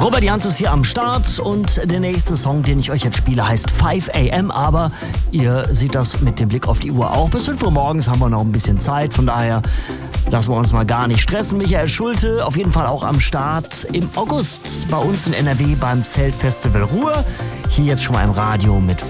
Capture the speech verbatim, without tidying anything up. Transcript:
Robert Jans ist hier am Start und der nächste Song, den ich euch jetzt spiele, heißt five a m, aber ihr seht das mit dem Blick auf die Uhr auch. Bis fünf Uhr morgens haben wir noch ein bisschen Zeit, von daher lassen wir uns mal gar nicht stressen. Michael Schulte auf jeden Fall auch am Start im August bei uns in N R W beim Zeltfestival Ruhr. Hier jetzt schon mal im Radio mit